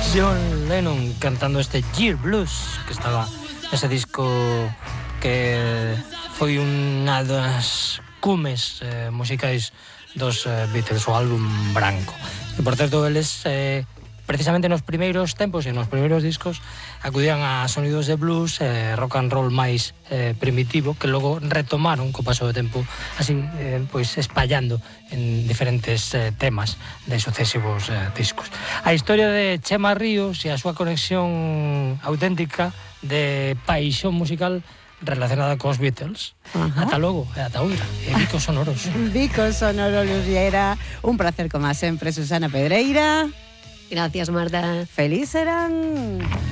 John Lennon cantando este Year Blues, que estaba nese disco que foi unha das cumes musicais dos Beatles, o álbum branco. E, por certo, eles precisamente nos primeiros tempos e nos primeiros discos acudían a sonidos de blues, rock and roll máis primitivo, que logo retomaron co paso do tempo, así pois espallando en diferentes temas de sucesivos discos. A historia de Chema Ríos e a súa conexión auténtica de paixón musical relacionada cos Beatles. Ata logo, e ata outra, e Bicos Sonoros. Bicos Sonoros, Luciera. Un placer, como sempre, Susana Pedreira. Gracias, Marta. Feliz serán.